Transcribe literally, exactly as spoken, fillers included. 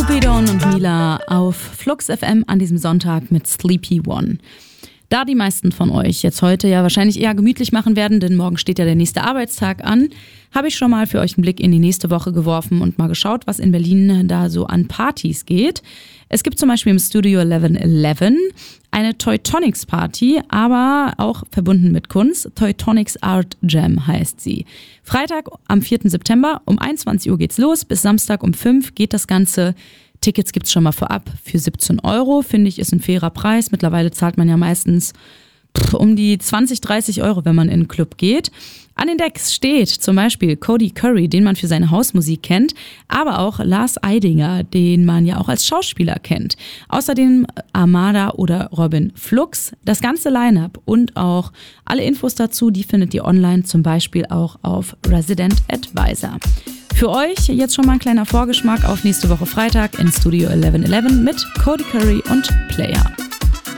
Cupidon und Mila auf Flux F M an diesem Sonntag mit Sleepy One. Da die meisten von euch jetzt heute ja wahrscheinlich eher gemütlich machen werden, denn morgen steht ja der nächste Arbeitstag an, habe ich schon mal für euch einen Blick in die nächste Woche geworfen und mal geschaut, was in Berlin da so an Partys geht. Es gibt zum Beispiel im Studio elf elf eine Teutonics Party, aber auch verbunden mit Kunst. Teutonics Art Jam heißt sie. Freitag am vierten September um einundzwanzig Uhr geht's los, bis Samstag um fünf geht das Ganze. Tickets gibt's schon mal vorab für siebzehn Euro, finde ich, ist ein fairer Preis. Mittlerweile zahlt man ja meistens pff, um die zwanzig, dreißig Euro, wenn man in den Club geht. An den Decks steht zum Beispiel Cody Curry, den man für seine Hausmusik kennt, aber auch Lars Eidinger, den man ja auch als Schauspieler kennt. Außerdem Armada oder Robin Flux. Das ganze Line-Up und auch alle Infos dazu, die findet ihr online, zum Beispiel auch auf Resident Advisor. Für euch jetzt schon mal ein kleiner Vorgeschmack auf nächste Woche Freitag in Studio elf elf mit Cody Curry und Player.